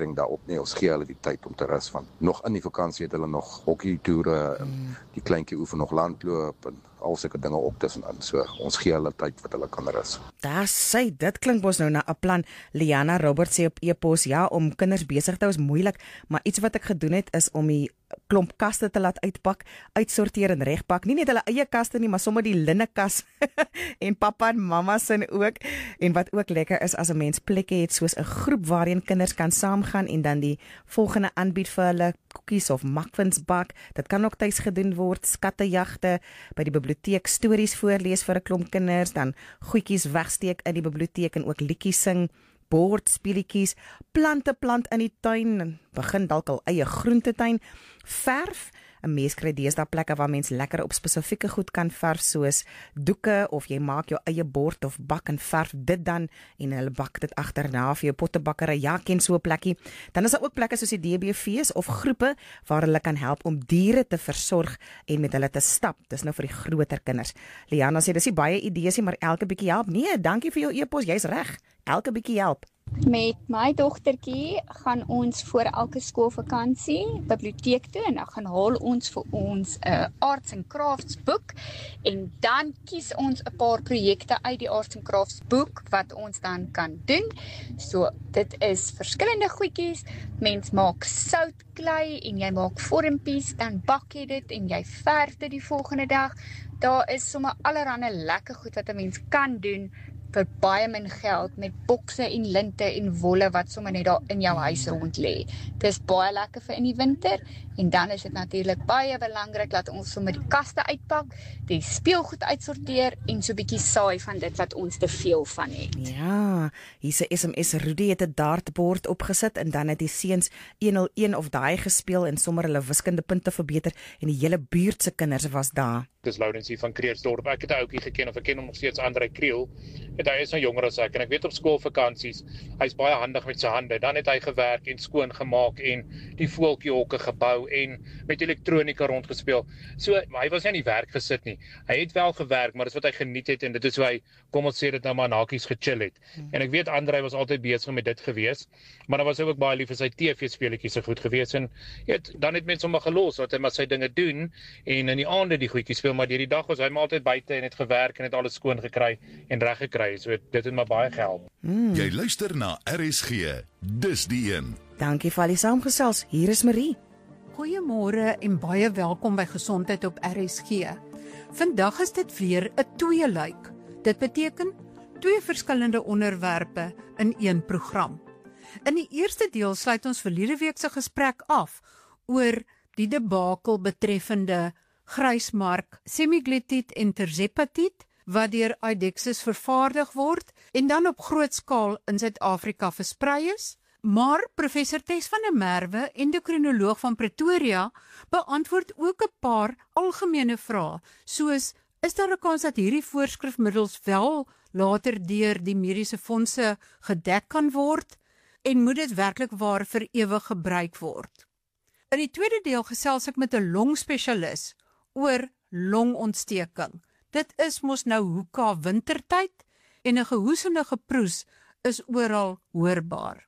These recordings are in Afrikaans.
streng daarop nie. Ons gee hulle die tyd om te rus, want nog in die vakansie het hulle nog hockeytoere en die kleintjie oefen nog landloop en al sulke dinge op tussenin. So ons gee hulle tyd wat hulle kan rus. Daar sê, dit klink ons nou na 'n plan. Liana Robert sê op e-pos, ja, om kinders besig te hou is moeilik, maar iets wat ek gedoen het is om die klomp kaste te laat uitpak, uitsorteer en regpak. Nie net hulle eie kaste nie, maar sommer die linnekas en pappa en mamma se ook. En wat ook lekker is as 'n mens plekke het soos 'n groep waarheen kinders kan saamgaan en dan die volgende aanbied vir hulle koekies of muffins bak. Dit kan ook tuis gedoen word, skattejagte by die biblioteek, stories voorlees vir 'n klomp kinders, dan goedjies wegsteek in die biblioteek en ook liedjies sing, bordspelletjies, plante plant in die tuin en begin dalk al eie groentetuin, verf. 'n Mens kry deesdae plekke waar mens lekker op spesifieke goed kan verf, soos doeke, of jy maak jou eie bord of bak en verf dit dan en hulle bak dit agterna vir jou pottebakkery. Ja, ken so 'n plekkie. Dan is daar ook plekke soos die DBV's of groepe waar hulle kan help om diere te versorg en met hulle te stap. Dis nou vir die groter kinders. Liana sê dis nie baie idees nie, maar elke bietjie help. Nee, dankie vir jou e-pos, jy's reg. Elke bietjie help. Met my dogtertjie gaan ons voor elke skoolvakansie biblioteek toe en dan gaan haal ons vir ons 'n Arts and Crafts boek en dan kies ons 'n paar projekte uit die Arts and Crafts boek wat ons dan kan doen. So dit is verskillende goedjies. Mens maak soutklei en jy maak vormpies, dan bak jy dit en jy verf dit die volgende dag. Daar is sommer allerlei lekker goed wat 'n mens kan doen vir baie min geld met bokse en linte en wolle wat sommer net daar in jou huis rond lê. Dit is baie lekker vir in die winter en dan is dit natuurlik baie belangrik dat ons sommer die kaste uitpak, die speelgoed uitsorteer en so 'n bietjie saai van dit wat ons te veel van het. Ja, hier's 'n SMS. Rudy het 'n dartbord opgesit en dan het die seuns 101 of daai gespeel en sommer hulle wiskundepunte verbeter en die hele buurt se kinders was daar. Dis Laurensie van Kreersdorp. Ek het 'n ouetjie geken of ek ken hom nog steeds, Andre Kriel. Hy is nou jonger as ek en ek weet op skoolvakansies, hy's baie handig met sy hande. Dan het hy gewerk en skoon gemaak en die voeltjiehokke gebou en met elektronika rondgespeel. So hy was nie aan die werk gesit nie. Hy het wel gewerk, maar dis wat hy geniet het en dit is hoe hy, kom ons sê dit nou maar, nakies gechill het. En ek weet Andre was altyd besig met dit gewees, maar dan was hy ook baie lief vir sy TV-speletjies so goed gewees en dan het mense hom maar gelos dat hy maar sy dinge doen en in die aande die goedjies speel, maar deur die dag was hy maar altyd buite en het gewerk en het alles skoon gekry en reg gekry. So dit het maar baie gehelp. Jy luister na RSG. Dis die een. Dankie vir al die saamgesels. Hier is Marie. Goeiemôre en baie welkom by Gesondheid op RSG. Vandag is dit weer 'n tweeluik. Dit beteken 2 verskillende onderwerpe in een program. In die eerste deel sluit ons verlede week se gesprek af oor die debakel betreffende grysmark, semiglutied en terzepatied wat deur Idexis vervaardig word en dan op groot skaal in Suid-Afrika versprei is. Maar professor Tess van der Merwe, endokrinoloog van Pretoria, beantwoord ook 'n paar algemene vrae, soos is daar 'n kans dat hierdie voorskrifmiddels wel later deur die mediese fondse gedek kan word en moet dit werklik waar vir ewig gebruik word? In die tweede deel gesels ek met 'n longspesialis oor longontsteking. Dit is mos nou hoeka wintertyd en 'n gehoesende geproes is oral hoorbaar.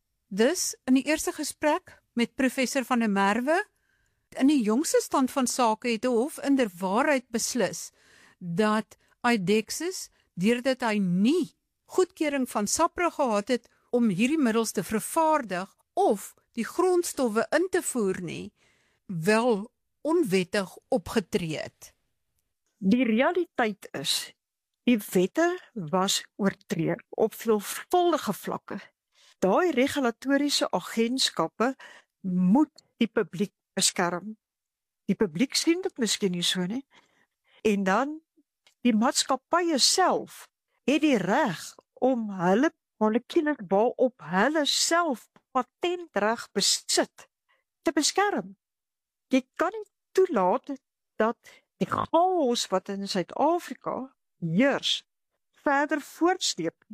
Dus in die eerste gesprek met professor van der Merwe, in die jongste stand van sake het die hof inderwaarheid beslis dat Idexis, deurdat hy nie goedkeuring van SAHPRA gehad het om hierdie middels te vervaardig of die grondstowwe in te voer nie, wel onwettig opgetree het. Die realiteit is, die wette was oortree op veelvuldige vlakke. Daai regulatoriese agentskappe moet die publiek beskerm. Die publiek sien dit miskien nie so nie. En dan die maatskappye self het die reg om hulle molekules waarop hulle self patentreg besit te beskerm. Jy kan nie toelaat dat die chaos wat in Suid-Afrika heers verder voortsteep.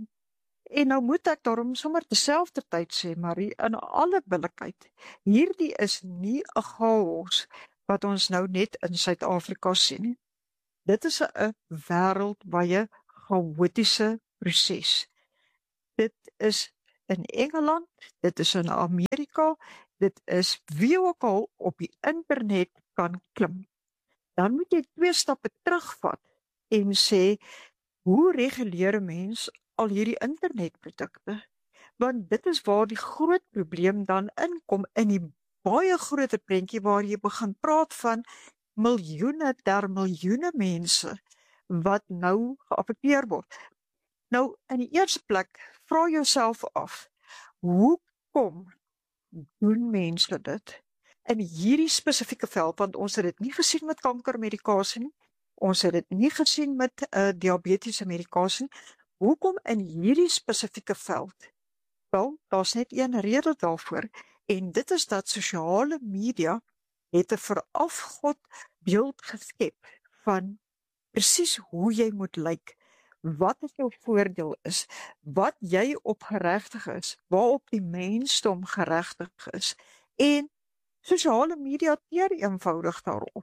En nou moet ek daarom sommer terselfdertyd sê, Marie, in alle billikheid, hierdie is nie 'n chaos wat ons nou net in Suid-Afrika sien nie. Dit is 'n wêreldwye chaotiese proses. Dit is in Engeland, dit is in Amerika, dit is wie ook al op die internet kan klim. Dan moet jy 2 stappe terugvat en sê, hoe reguleer 'n mens al hierdie internetprodukte? Want dit is waar die groot probleem dan inkom in die baie groter prentjie waar jy begin praat van miljoene ter miljoene mense wat nou geaffekteer word. Nou, in die eerste plek, vra jouself af, hoekom doen mense dit in hierdie spesifieke veld? Want ons het dit nie gesien met kankermedikasie nie, ons het dit nie gesien met diabetiese medikasie nie. Hoekom in hierdie spesifieke veld? Wel, daar's net een rede daarvoor, en dit is dat sosiale media het 'n verafgod beeld geskep van presies hoe jy moet lyk, wat jou voordeel is, wat jy op geregtig is, waarop die mensdom geregtig is, en sosiale media teer eenvoudig daarop.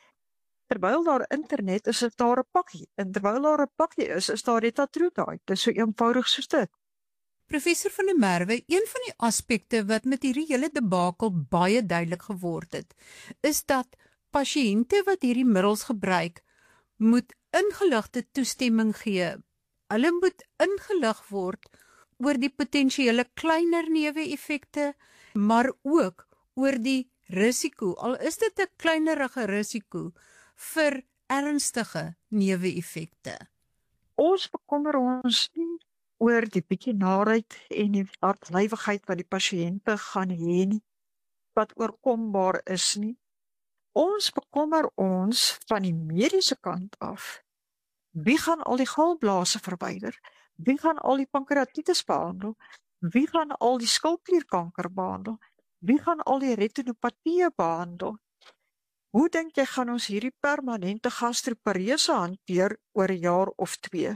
Terwyl daar internet is, is daar 'n pakkie, en terwyl daar 'n pakkie is daar Rita Trudai, dit is so eenvoudig soos dit. Professor van der Merwe, een van die aspekte wat met hierdie hele debakel baie duidelik geword het, is dat pasiënte wat hierdie middels gebruik, moet ingeligte toestemming gee. Hulle moet ingelig word oor die potensiële kleiner neeweffekte, maar ook oor die risiko, al is dit 'n kleinerige risiko vir ernstige neeweffekte. Ons bekommer ons nie oor die bietjie naarheid en die hartlywigheid wat die pasiënte gaan hê nie, wat oorkombaar is nie. Ons bekommer ons van die mediese kant af. Wie gaan al die galblase verwyder? Wie gaan al die pankreatitis behandel? Wie gaan al die skildklierkanker behandel? Wie gaan al die retinopatie behandel? Hoe dink jy gaan ons hierdie permanente gastroparese hanteer oor 'n jaar of 2?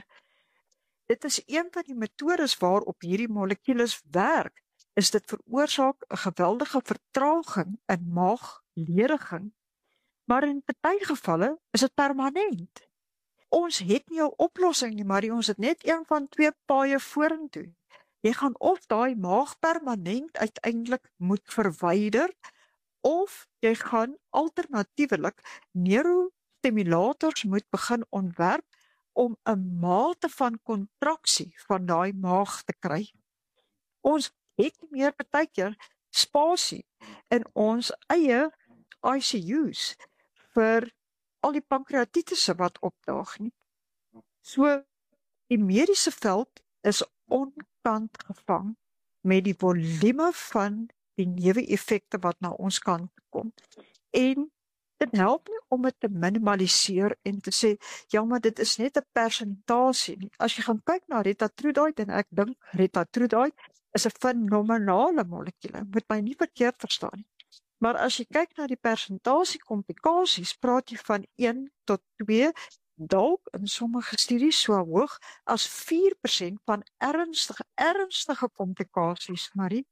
Dit is een van die metodes waarop hierdie molekules werk, is dit veroorsaak 'n geweldige vertraging in maaglediging, maar in party gevalle is dit permanent. Ons het nie 'n oplossing nie, maar ons het net een van 2 paaie vorentoe. Jy gaan of daai maag permanent uiteindelik moet verwyder, of jy gaan alternatiewelik neurostimulators moet begin ontwerp om 'n mate van kontraksie van daai maag te kry. Ons het nie meer partykeer spasie in ons eie ICU's vir al die pankreatitisse wat opdaag nie. So, die mediese veld is onkant gevang met die volume van die neeweffekte wat na ons kant kom. En dit help nie om dit te minimaliseer en te sê, ja, maar dit is net 'n persentasie nie. As jy gaan kyk na Rita Trudai, en ek dink Rita Trudai is 'n fenomenale molekuule, moet my nie verkeerd verstaan nie. Maar as jy kyk na die persentasie komplikasies, praat jy van 1 tot 2, dalk in sommige studies so hoog as 4% van ernstige komplikasies, Marie.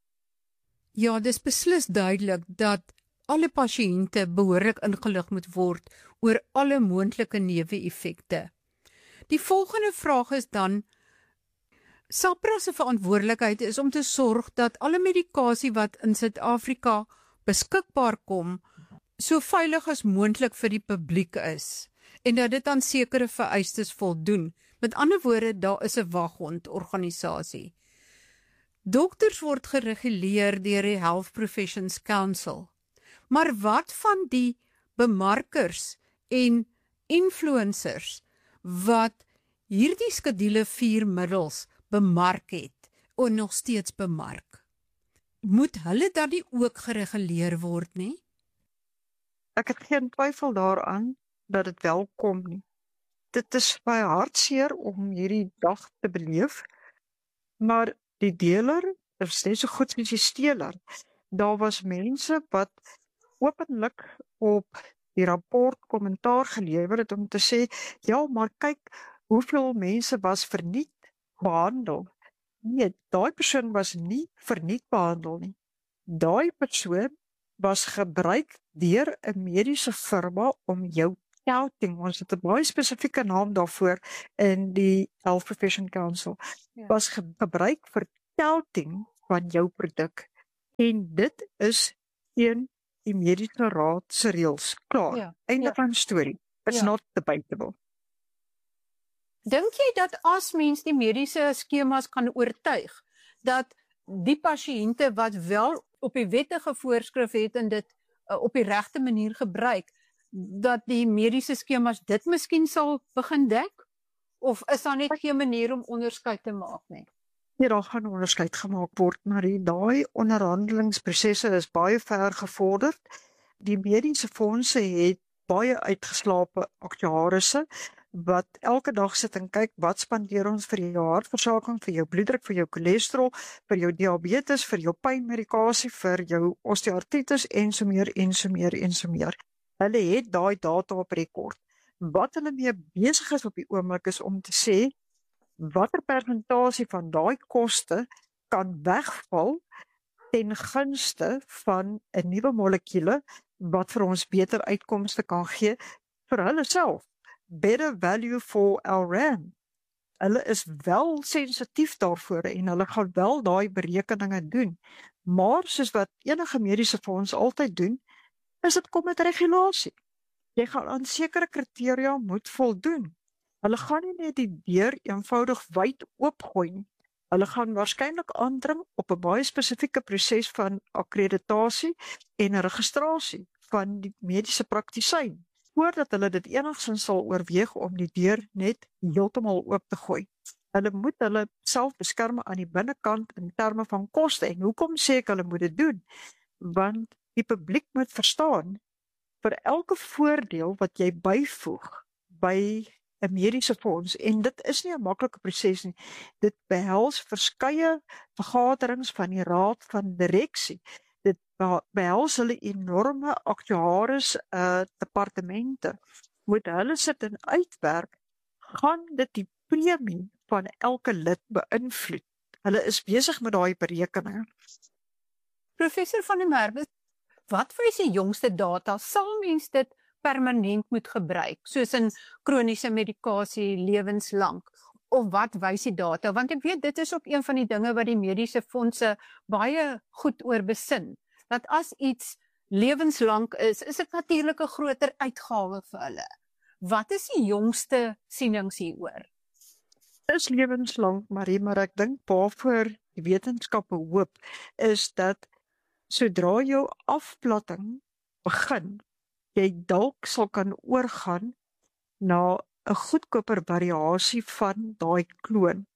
Ja, dis beslis duidelik dat alle pasiënte behoorlik ingelig moet word oor alle moontlike neeweffekte. Die volgende vraag is dan, SAHPRA se verantwoordelikheid is om te sorg dat alle medikasie wat in Suid-Afrika beskikbaar kom, so veilig as moontlik vir die publiek is, en dat dit aan sekere vereistes voldoen. Met ander woorde, daar is 'n waghondorganisasie. Dokters word gereguleer deur die Health Professions Council. Maar wat van die bemarkers en influencers wat hierdie skedule 4 middels bemark het en nog steeds bemark? Moet hulle dan nie ook gereguleer word nie? Ek het geen twyfel daaraan dat dit wel kom nie. Dit is baie hartseer om hierdie dag te beleef, maar die deler is net so goed soos die steler. Daar was mense wat openlik op die rapport kommentaar gelewer het om te sê, ja, maar kyk, hoeveel mense was verniet behandel. Nee, daai persoon was nie verniet behandel nie. Daai persoon was gebruik deur 'n mediese firma om jou touting, ons het 'n baie spesifieke naam daarvoor in die Health Professions Council, was gebruik vir touting van jou produk en dit is teen die mediese raad se reëls. Klaar. Ja, Einde ja. van storie. It's Ja. not debatable. Dink jy dat as mens die mediese skemas kan oortuig dat die pasiënte wat wel op die wettige voorskrif het en dit op die regte manier gebruik, dat die mediese skemas dit miskien sal begin dek? Of is daar net geen manier om onderskeid te maak nie? Ja, daar gaan onderskeid gemaak word, maar daai onderhandelingsprosesse is baie ver gevorderd. Die mediese fondse het baie uitgeslaapte aktuarisse wat elke dag sit en kyk wat spandeer ons vir jou hartversaking, vir jou bloeddruk, vir jou cholesterol, vir jou diabetes, vir jou pynmedikasie, vir jou osteoartritis en so meer en so meer en so meer. Hulle het daai data op rekord. Wat hulle mee besig is op die oomblik is om te sê watter persentasie van daai koste kan wegval ten gunste van 'n nuwe molekuule wat vir ons beter uitkomste kan gee vir hulle self. Better value for our rand. Hulle is wel sensitief daarvoor en hulle gaan wel daai berekeninge doen. Maar soos wat enige mediese fonds altyd doen, is dit kom met regulasie. Jy gaan aan sekere kriteria moet voldoen. Hulle gaan nie net die deur eenvoudig wyd oopgooi nie. Hulle gaan waarskynlik aandring op 'n baie spesifieke proses van akkreditasie en registrasie van die mediese praktisyn, voordat hulle dit enigsins sal oorweeg om die deur net heeltemal oop te gooi. Hulle moet hulle self beskerm aan die binnekant in terme van koste. En hoekom sê ek hulle moet dit doen? Want die publiek moet verstaan, vir elke voordeel wat jy byvoeg by 'n mediese fonds, en dit is nie 'n maklike proses nie. Dit behels verskeie vergaderings van die raad van direksie. Dit behels hulle enorme aktuaris departemente. Moet hulle sit en uitwerk, gaan dit die premie van elke lid beïnvloed. Hulle is besig met daai berekeninge. Professor van der Merwe, wat wys die jongste data? Sal mens dit permanent moet gebruik, soos in kroniese medikasie lewenslank? Of wat wys die data? Want ek weet dit is ook een van die dinge wat die mediese fondse baie goed oor besin. Dat as iets lewenslank is dit natuurlik 'n groter uitgawe vir hulle. Wat is die jongste sienings hieroor? Dit is lewenslank, Marie, maar ek dink waarvoor die wetenskappe hoop is dat sodra jou afplatting begin, jy dalk sal kan oorgaan na 'n goedkoper variasie van daai kloon.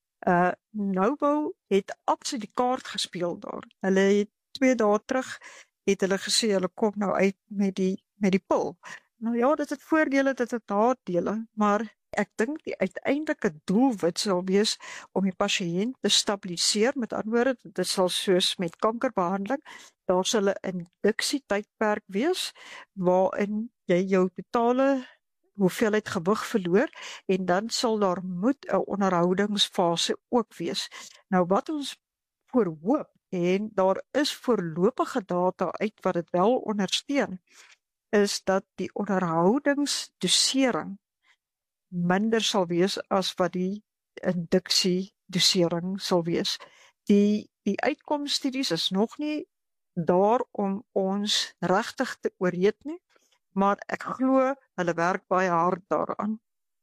Novo het absoluut die kaart gespeel daar. Hulle het 2 dae terug het hulle gesê hulle kom nou uit met die pil. Nou ja, dit het voordele, dit het nadele, maar ek dink die uiteindelike doelwit sal wees om die pasiënt te stabiliseer. Met ander woorde, dit sal soos met kankerbehandeling, daar sal 'n induksietydperk wees waarin jy jou totale hoeveelheid gewig verloor en dan sal daar moet 'n onderhoudingsfase ook wees. Nou wat ons voorhoop, en daar is voorlopige data uit wat dit wel ondersteun, is dat die onderhoudingsdosering minder sal wees as wat die induksiedosering sal wees. Die uitkomstudies is nog nie daar om ons regtig te ooreed nie, maar ek glo hulle werk baie hard daaraan.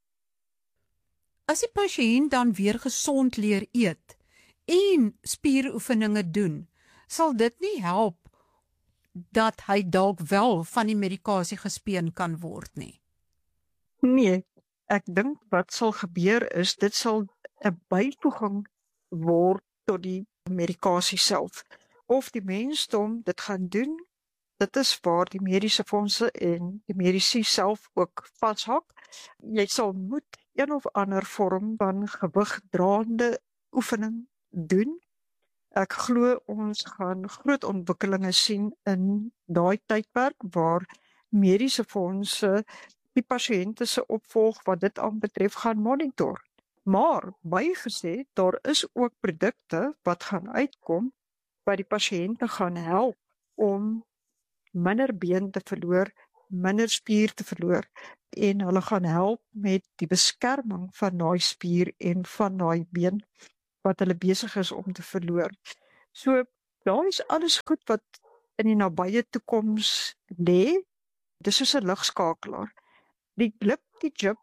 As die pasiënt dan weer gesond leer eet en spieroefeninge doen, sal dit nie help dat hy dalk wel van die medikasie gespeen kan word nie. Nee, ek dink wat sal gebeur is, dit sal 'n byvoeging word tot die medikasie self. Of die mensdom dit gaan doen, dit is waar die mediese fondse en die medisyne self ook vashak. Jy sal moet een of ander vorm van gewigdraande oefening doen. Ek glo ons gaan groot ontwikkelinge sien in daai tydperk waar mediese fondse die pasiënte se opvolg wat dit aanbetref gaan monitor. Maar bygesê, daar is ook produkte wat gaan uitkom wat die pasiënte gaan help om minder been te verloor, minder spier te verloor en hulle gaan help met die beskerming van daai spier en van daai been. wat hulle besig is om te verloor. So, daar is alles goed wat in die nabye toekoms lê. Dis soos 'n ligskakelaar. Die glip, die jip,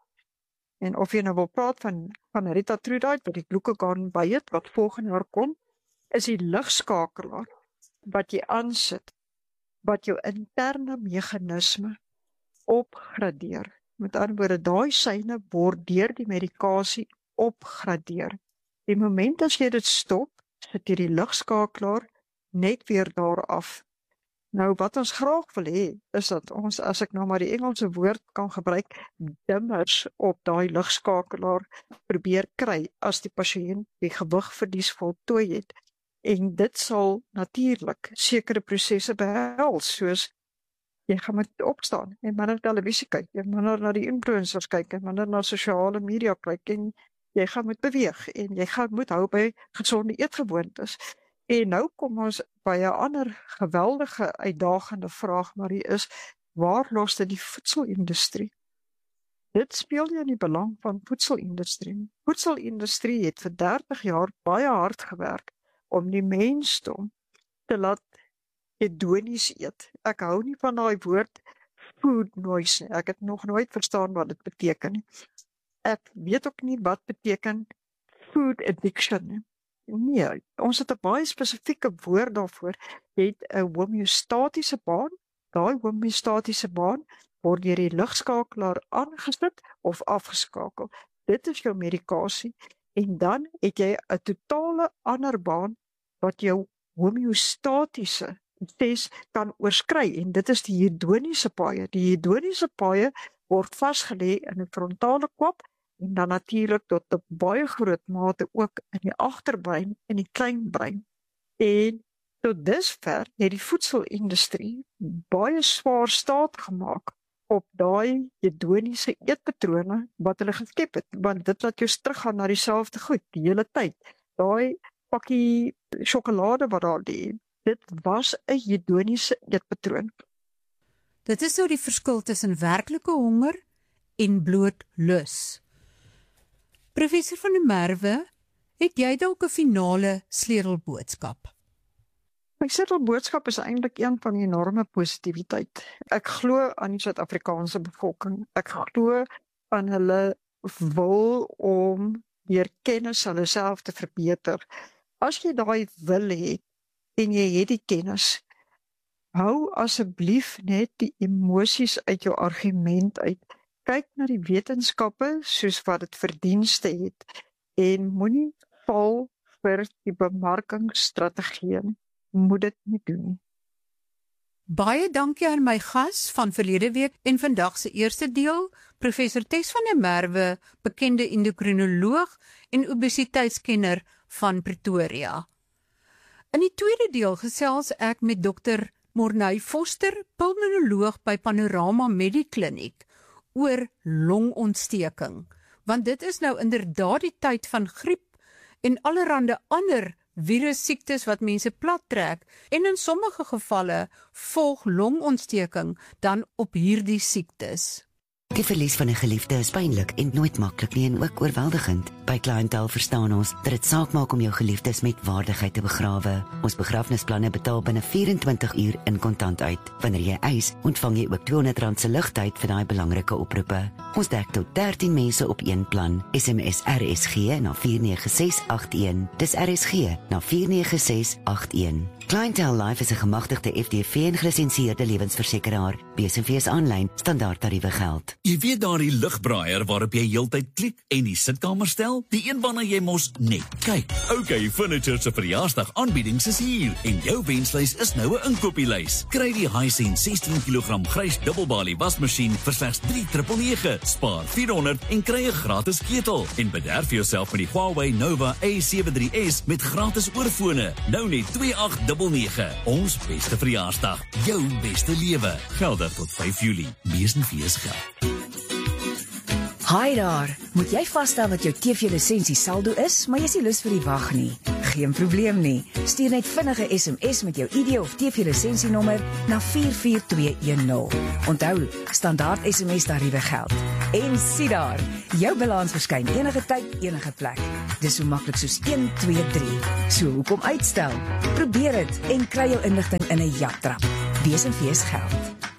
en of jy nou wil praat van Rita Trudite, wat die glucagon byt, wat volgende jaar kom, is die ligskakelaar wat jy aansit, wat jou interne meganisme opgradeer. Met ander woorde, daai syne word deur die medikasie opgradeer. Die moment as jy dit stop, sit jy die ligskakelaar net weer daar af. Nou, wat ons graag wil hê, is dat ons, as ek nou maar die Engelse woord kan gebruik, dimmers op daai ligskakelaar probeer kry, as die pasiënt die gewigverlies voltooi het. En dit sal natuurlik sekere prosesse behels, soos jy gaan moet opstaan en minder televisie kyk, jy minder na die influencers kyk, en minder na sosiale media kyk, en jy gaan moet beweeg, en jy gaan moet hou by gesonde eetgewoontes. En nou kom ons by 'n ander geweldige uitdagende vraag, maar die is, waar los dit die voedselindustrie? Dit speel nie in die belang van voedselindustrie. Voedselindustrie het vir 30 jaar baie hard gewerk om die mensdom te laat hedonies eet. Ek hou nie van daai woord food noise nie. Ek het nog nooit verstaan wat dit beteken nie. Ek weet ook nie wat beteken food addiction nie. Nee, ons het 'n baie spesifieke woord daarvoor. Jy het 'n homeostatiese baan. Daai homeostatiese baan word deur die ligskakelaar aangesit of afgeskakel. Dit is jou medikasie. En dan het jy 'n totale ander baan wat jou homeostatiese proses kan oorskry. En dit is die hedoniese paaie. Die hedoniese paaie word vasgelê in die frontale kwap, en dan natuurlik tot 'n baie groot mate ook in die agterbrein en die kleinbrein. En tot dusver het die voedselindustrie baie swaar staat gemaak op daai hedoniese eetpatrone wat hulle geskep het, want dit laat jou teruggaan na dieselfde goed die hele tyd. Daai pakkie sjokolade wat daar lê, dit was 'n hedoniese eetpatroon. Dit is so die verskil tussen werklike honger en bloot lus. Professor van der Merwe, het jy dalk 'n finale sleutelboodskap? My sleutelboodskap is eintlik een van enorme positiwiteit. Ek glo aan die Suid-Afrikaanse bevolking. Ek glo aan hulle wil om deur kennis hulle self te verbeter. As jy daai wil het en jy het die kennis, hou asseblief net die emosies uit jou argument uit. Kyk na die wetenskappe soos wat dit verdienste het en moenie val vir die bemarkingsstrategieë. Moet dit nie doen nie. Baie dankie aan my gas van verlede week en vandag se eerste deel, Professor Tess van der Merwe, bekende endokrinoloog en obesiteitskenner van Pretoria. In die tweede deel gesels ek met Dr. Morney Foster, pulmonoloog by Panorama Medikliniek, oor longontsteking, want dit is nou inderdaad die tyd van griep en allerhande ander virussiektes wat mense plat trek, en in sommige gevalle volg longontsteking dan op hierdie siektes. Die verlies van 'n geliefde is pynlik en nooit maklik nie en ook oorweldigend. By Clientele verstaan ons dat dit saak maak om jou geliefdes met waardigheid te begrawe. Ons begrafnisplanne betaal binne 24 uur in kontant uit. Wanneer jy eis, ontvang jy ook R200 se ligtyd vir daai belangrike oproepe. Ons dek tot 13 mense op een plan. SMS RSG na 49681. Dis RSG na 49681. Clientele Life is 'n gemagtigde FDV en gelisensieerde lewensversekeraar. BSNV's aanlyn standaardtariewe geld. Jy weet daardie ligbraaier waarop jy heeltyd klik en die sitkamer stel? Die een waarna jy mos net kyk. OK Furniture se verjaarsdag aanbiedings is hier en jou wenslys is nou 'n inkopieslys. Kry die Hisense 16 kg grys dubbelbalie wasmasjien vir slegs $3,999. Spaar $400 en kry 'n gratis ketel en bederf vir jouself met die Huawei Nova A73s met gratis oorfone. Nou net $2899. Ons beste verjaarsdag, jou beste lewe. Geldig tot 5 Julie. BSNV's geld. Hi daar, moet jy vasstel wat jou TV-lisensie saldo is, maar jy is nie lus vir die wag nie. Geen probleem nie. Stuur net vinnige SMS met jou ID of TV-lisensienommer na 44210. Onthou, standaard SMS tariewe geld. En sien daar, jou balans verskyn enige tyd, enige plek. Dis so maklik soos 1, 2, 3. So hoekom uitstel? Probeer dit en kry jou inligting in 'n japtrap. Wees en fees geld.